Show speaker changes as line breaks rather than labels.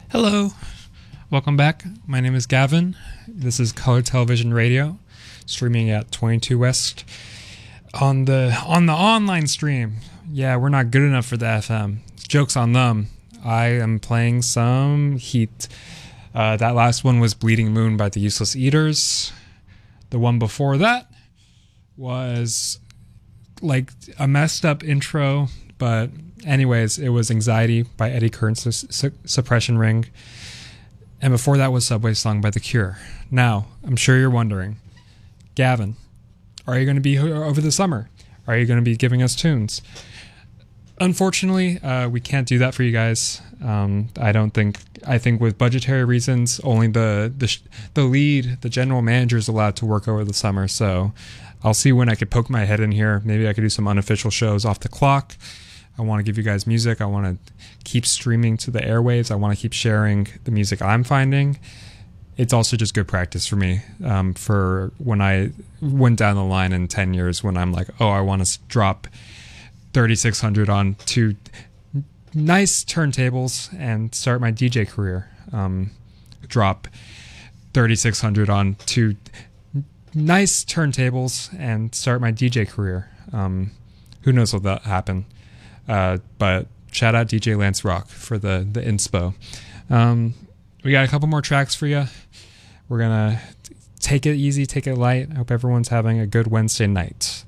Hello, welcome back. My name is Gavin. This is Color Television Radio, streaming at 22 West on the online stream. Yeah, we're not good enough for the FM. Joke's on them. I am playing some Heat. That last one was Bleeding Moon by the Useless Eaters. The one before that was like a messed up intro, but anyways, it was Anxiety by Eddie Kearns' Suppression Ring. And before that was Subway Song by The Cure. Now, I'm sure you're wondering, Gavin, are you going to be here over the summer? Are you going to be giving us tunes? Unfortunately, we can't do that for you guys. I think with budgetary reasons, only the lead, the general manager, is allowed to work over the summer. So I'll see when I could poke my head in here. Maybe I could do some unofficial shows off the clock. I want to give you guys music. I want to keep streaming to the airwaves. I want to keep sharing the music I'm finding. It's also just good practice for me for when I went down the line in 10 years when I'm like, oh, I want to drop 3600 on two nice turntables and start my DJ career. Drop 3600 on two nice turntables and start my DJ career. Who knows what that'll happen. But shout out DJ Lance Rock for the inspo. We got a couple more tracks for you. We're going to take it easy, take it light. I hope everyone's having a good Wednesday night.